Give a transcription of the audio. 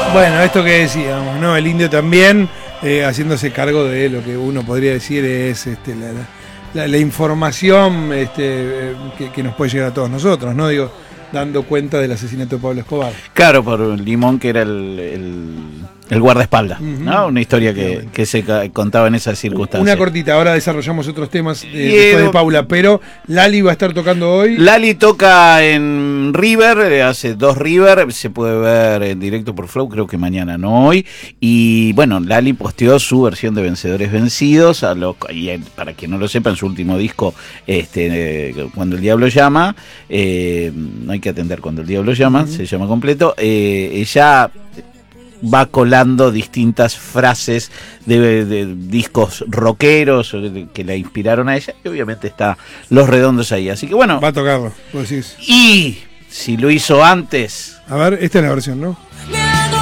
Bueno, esto que decíamos, ¿no? El Indio también haciéndose cargo de lo que uno podría decir es la información que nos puede llegar a todos nosotros, ¿no? Digo, dando cuenta del asesinato de Pablo Escobar. Claro, por Limón, que era el guardaespaldas, ¿no? Una historia que se contaba en esas circunstancias. Una cortita, ahora desarrollamos otros temas después de Paula, pero Lali va a estar tocando hoy. Lali toca en River, hace 2 River, se puede ver en directo por Flow, creo que mañana, no hoy. Y bueno, Lali posteó su versión de Vencedores Vencidos, y para quien no lo sepa, en su último disco, Cuando el Diablo Llama, no hay que atender Cuando el Diablo Llama, se llama completo, ella va colando distintas frases de discos rockeros que la inspiraron a ella, y obviamente está Los Redondos ahí, así que bueno. Va a tocarlo, vos decís. Y si lo hizo antes. A ver, esta es la versión, ¿no?